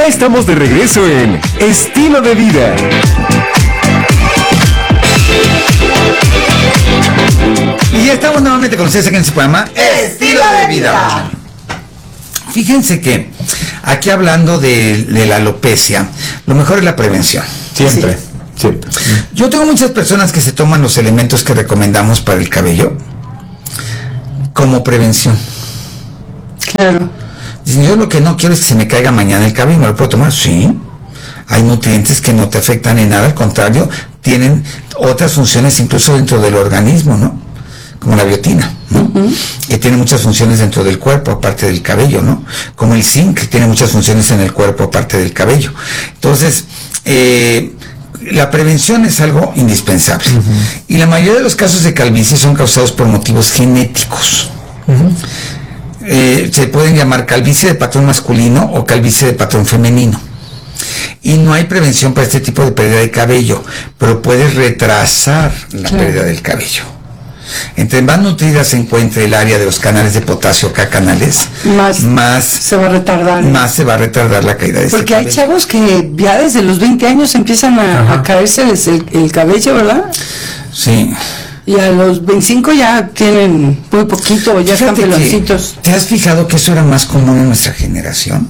Ya estamos de regreso en Estilo de Vida. Y ya estamos nuevamente con ustedes aquí en su programa Estilo de Vida. Fíjense que aquí hablando de la alopecia, lo mejor es la prevención. Siempre. Yo tengo muchas personas que se toman los elementos que recomendamos para el cabello como prevención. Claro. Dicen, yo lo que no quiero es que se me caiga mañana el cabello. ¿Me lo puedo tomar? Sí. Hay nutrientes que no te afectan en nada, al contrario, tienen otras funciones incluso dentro del organismo, ¿no? Como la biotina, ¿no? Que tiene muchas funciones dentro del cuerpo, aparte del cabello, ¿no? Como el zinc, que tiene muchas funciones en el cuerpo, aparte del cabello. Entonces, la prevención es algo indispensable. Y la mayoría de los casos de calvicie son causados por motivos genéticos. Se pueden llamar calvicie de patrón masculino o calvicie de patrón femenino. Y no hay prevención para este tipo de pérdida de cabello, pero puedes retrasar la pérdida del cabello. Entre más nutrida se encuentre el área de los canales de potasio, K canales, más se va a retardar. Más se va a retardar la caída de este Porque cabello. hay chavos que ya desde los 20 años empiezan a caerse el cabello, ¿verdad? Sí. Y a los 25 ya tienen muy poquito, ya están Fíjate peloncitos. ¿Te has fijado que eso era más común en nuestra generación?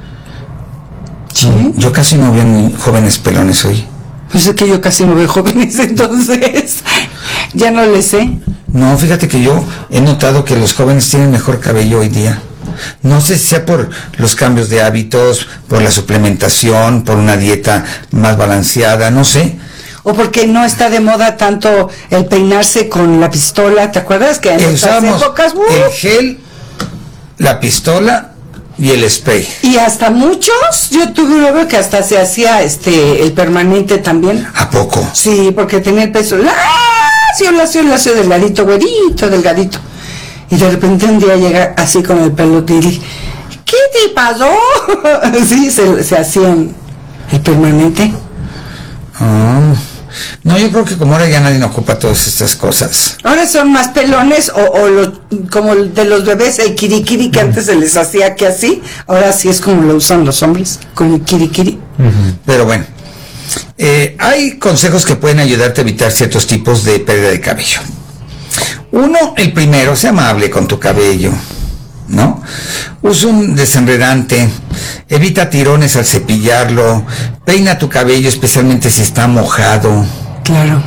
Sí. Yo casi no veo ni jóvenes pelones hoy. Pues es que yo casi no veo jóvenes, entonces ya no le sé. No, fíjate que yo he notado que los jóvenes tienen mejor cabello hoy día. No sé si sea por los cambios de hábitos, por la suplementación, por una dieta más balanceada, no sé. O porque no está de moda tanto el peinarse con la pistola, ¿te acuerdas? Que en otras Usábamos épocas, el gel, la pistola y el spray. y hasta muchos, yo tuve un novio que hasta se hacía el permanente también. ¿A poco? Sí, porque tenía el peso lacio, delgadito, güerito, delgadito. Y de repente un día llega así con el pelo y dije, ¿qué te pasó? Sí, se hacían el permanente. Ah. No, yo creo que como ahora ya nadie ocupa todas estas cosas. Ahora son más pelones como el de los bebés, el kirikiri que antes se les hacía que así, ahora sí es como lo usan los hombres, con el kirikiri. Pero bueno, hay consejos que pueden ayudarte a evitar ciertos tipos de pérdida de cabello. Uno, el primero, sé amable con tu cabello, ¿no? Usa un desenredante, evita tirones al cepillarlo, peina tu cabello especialmente si está mojado. Claro.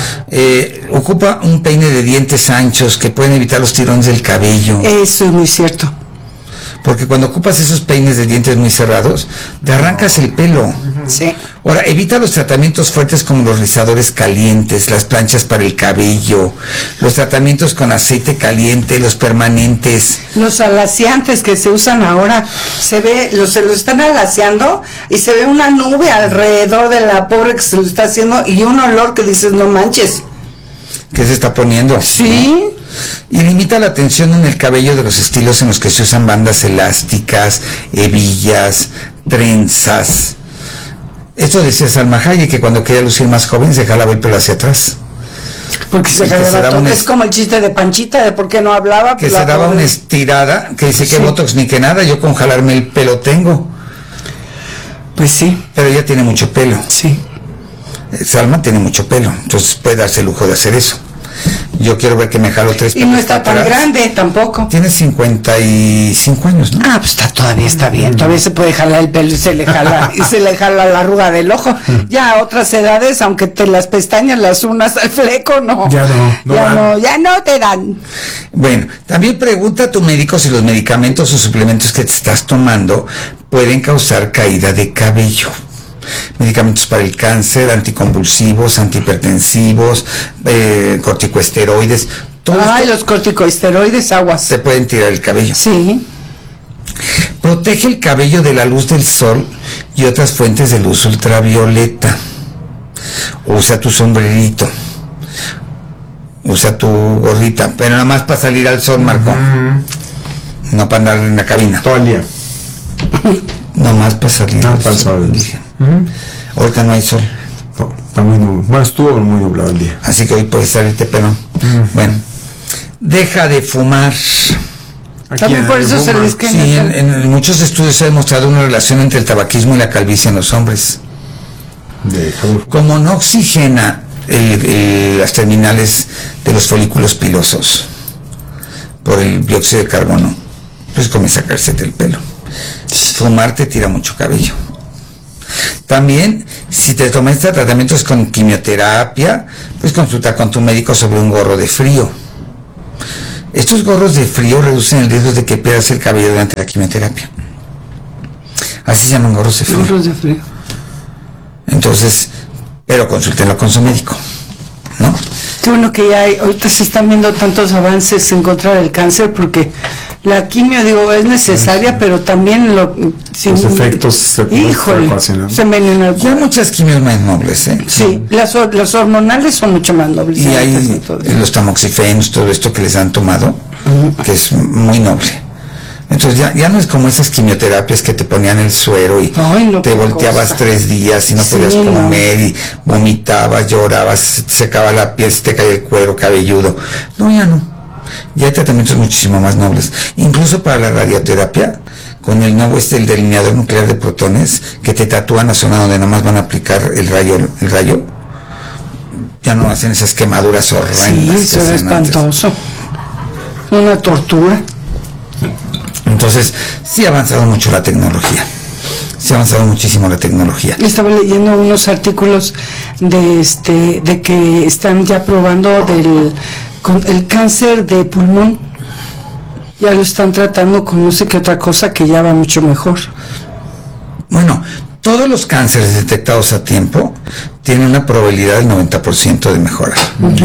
Ocupa un peine de dientes anchos que pueden evitar los tirones del cabello. Eso es muy cierto. Porque cuando ocupas esos peines de dientes muy cerrados, te arrancas el pelo. Sí. Ahora, evita los tratamientos fuertes como los rizadores calientes, las planchas para el cabello, los tratamientos con aceite caliente, los permanentes. Los alaciantes que se usan ahora, se lo están alaciando y se ve una nube alrededor de la pobre que se lo está haciendo y un olor que dices, no manches. ¿Qué se está poniendo? Sí. Y limita la tensión en el cabello de los estilos en los que se usan bandas elásticas, hebillas, trenzas. Esto decía Salma Hayek, que cuando quería lucir más joven se jalaba el pelo hacia atrás. Porque se jalaba todo. Es como el chiste de Panchita, de por qué no hablaba. Que se daba una estirada, que dice que botox ni que nada, yo con jalarme el pelo tengo. Pues sí. Pero ella tiene mucho pelo. Sí. Salma tiene mucho pelo, entonces puede darse el lujo de hacer eso. Yo quiero ver que me jalo 3 pelos. Y no está tan grande tampoco. Tiene 55 años, ¿no? Ah, pues todavía está bien. Todavía se puede jalar el pelo y se le jala la arruga del ojo. Ya a otras edades, aunque te las pestañas las unas al fleco, no. Ya no te dan. Bueno, también pregunta a tu médico si los medicamentos o suplementos que te estás tomando pueden causar caída de cabello. Medicamentos para el cáncer, anticonvulsivos, antihipertensivos, corticosteroides. Los corticosteroides, aguas. Te pueden tirar el cabello. Sí. Protege el cabello de la luz del sol y otras fuentes de luz ultravioleta. Usa tu sombrerito. Usa tu gorrita, pero nada más para salir al sol, Marco. No para andar en la cabina. Todo el día. No más para salir al sol. Ahorita no hay sol. No, está muy nublado. Bueno, estuvo muy nublado el día. Así que hoy puedes salirte pelón. Bueno, deja de fumar. También en por eso se Roma. les cae. Sí, en muchos estudios se ha demostrado una relación entre el tabaquismo y la calvicie en los hombres. Como no oxigena las terminales de los folículos pilosos por el dióxido de carbono, pues comienza a caerse el pelo. Fumar te tira mucho cabello. También, si te tomas tratamientos con quimioterapia, pues consulta con tu médico sobre un gorro de frío. Estos gorros de frío reducen el riesgo de que pierdas el cabello durante la quimioterapia. Así se llaman gorros de frío. Gorros de frío. Entonces, pero consúltenlo con su médico, ¿no? Qué bueno que ya ahorita se están viendo tantos avances en contra del cáncer, porque la quimio, digo, es necesaria, pero también los efectos se envenenan. Ya hay muchas quimios más nobles, ¿eh? Sí, las hormonales son mucho más nobles. Y hay los tamoxifenos, todo esto que les han tomado, que es muy noble. Entonces ya no es como esas quimioterapias que te ponían el suero y te volteabas 3 días y no podías comer y vomitabas, llorabas, te secaba la piel, se te caía el cuero cabelludo. No, ya no. Ya hay tratamientos muchísimo más nobles. Incluso para la radioterapia, con el nuevo el delineador nuclear de protones, que te tatúan la zona donde nomás van a aplicar el rayo, ya no hacen esas quemaduras horrendas. Sí, eso es espantoso. Una tortura. Entonces, sí ha avanzado mucho la tecnología. Se ha avanzado muchísimo la tecnología. Estaba leyendo unos artículos de que están ya probando con el cáncer de pulmón. Ya lo están tratando con no sé qué otra cosa que ya va mucho mejor. Bueno, todos los cánceres detectados a tiempo tienen una probabilidad del 90% de mejorar.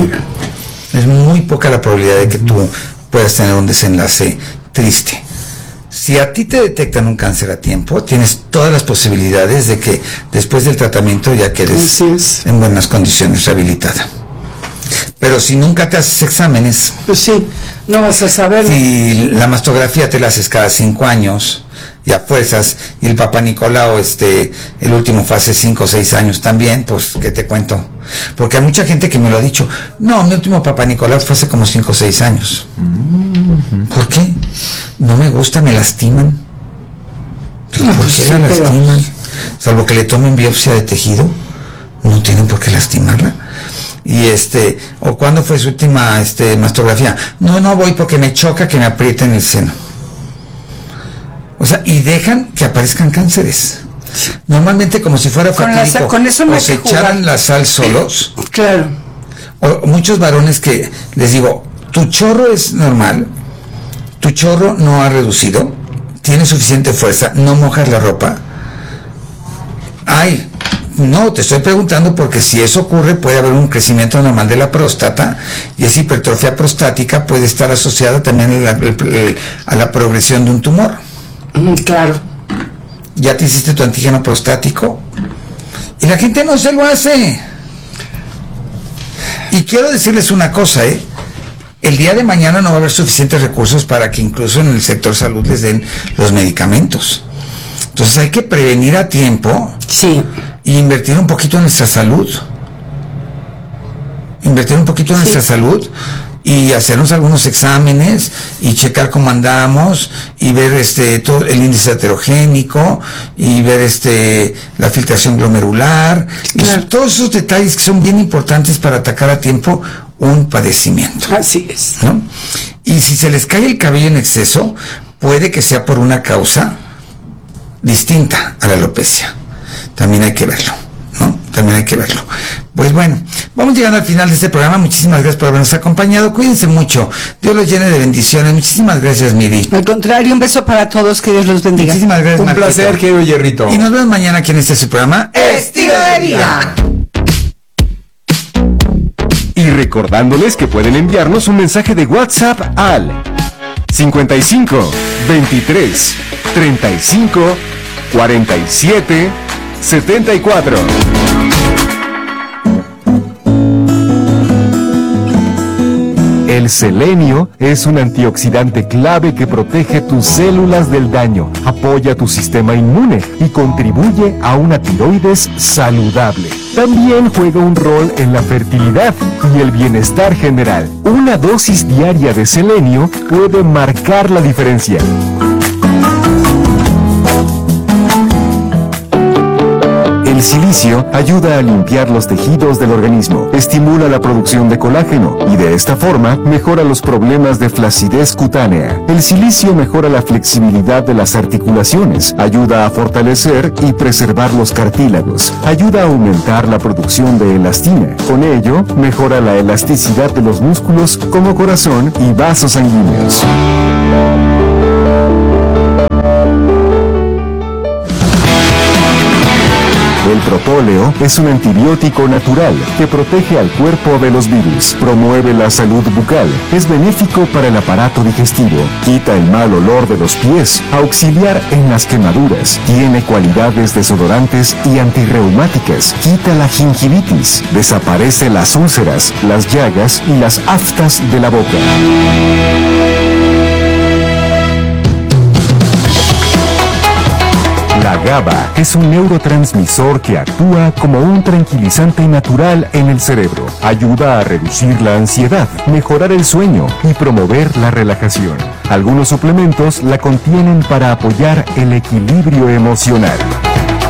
Es muy poca la probabilidad de que tú puedas tener un desenlace triste. Si a ti te detectan un cáncer a tiempo, tienes todas las posibilidades de que después del tratamiento ya quedes en buenas condiciones, rehabilitada. Pero si nunca te haces exámenes, pues sí, no vas a saber. Si la mastografía te la haces cada 5 años, y a fuerzas, y el Papá Nicolau, el último fue hace 5 o 6 años también, pues, ¿qué te cuento? Porque hay mucha gente que me lo ha dicho, no, mi último Papá Nicolau fue hace como 5 o 6 años. ¿Por qué? No me gusta, me lastiman. ¿Por qué la lastiman? Salvo que le tomen biopsia de tejido, no tienen por qué lastimarla. Y o ¿cuándo fue su última mastografía? No voy porque me choca que me aprieten el seno. O sea, y dejan que aparezcan cánceres. Normalmente como si fuera fatídico, con eso no o se echaran la sal solos. Claro. O muchos varones que les digo, tu chorro es normal, tu chorro no ha reducido, tiene suficiente fuerza, no mojas la ropa. Ay, no, te estoy preguntando porque si eso ocurre puede haber un crecimiento normal de la próstata y esa hipertrofia prostática puede estar asociada también a la progresión de un tumor. Claro. ¿Ya te hiciste tu antígeno prostático? Y la gente no se lo hace. Y quiero decirles una cosa, el día de mañana no va a haber suficientes recursos para que incluso en el sector salud les den los medicamentos. Entonces hay que prevenir a tiempo. Sí. Y invertir un poquito en nuestra salud. Invertir un poquito en nuestra salud y hacernos algunos exámenes y checar cómo andamos y ver todo el índice heterogénico y ver la filtración glomerular, claro. Y todos esos detalles que son bien importantes para atacar a tiempo un padecimiento. Así es. ¿No? Y si se les cae el cabello en exceso, puede que sea por una causa distinta a la alopecia. También hay que verlo, ¿no? También hay que verlo. Pues bueno, vamos llegando al final de este programa. Muchísimas gracias por habernos acompañado. Cuídense mucho. Dios los llene de bendiciones. Muchísimas gracias, Miri. Al contrario, un beso para todos. Que Dios los bendiga. Muchísimas gracias, un Marquito. Placer, querido Hierrito. Y nos vemos mañana aquí en su programa Estilo de Vida. Y recordándoles que pueden enviarnos un mensaje de WhatsApp al 55 23 35 47 74. El selenio es un antioxidante clave que protege tus células del daño, apoya tu sistema inmune y contribuye a una tiroides saludable. También juega un rol en la fertilidad y el bienestar general. Una dosis diaria de selenio puede marcar la diferencia. El silicio ayuda a limpiar los tejidos del organismo, estimula la producción de colágeno y de esta forma mejora los problemas de flacidez cutánea. El silicio mejora la flexibilidad de las articulaciones, ayuda a fortalecer y preservar los cartílagos, ayuda a aumentar la producción de elastina. Con ello, mejora la elasticidad de los músculos como corazón y vasos sanguíneos. El propóleo es un antibiótico natural que protege al cuerpo de los virus, promueve la salud bucal, es benéfico para el aparato digestivo, quita el mal olor de los pies, auxiliar en las quemaduras, tiene cualidades desodorantes y antirreumáticas, quita la gingivitis, desaparece las úlceras, las llagas y las aftas de la boca. La GABA es un neurotransmisor que actúa como un tranquilizante natural en el cerebro. Ayuda a reducir la ansiedad, mejorar el sueño y promover la relajación. Algunos suplementos la contienen para apoyar el equilibrio emocional.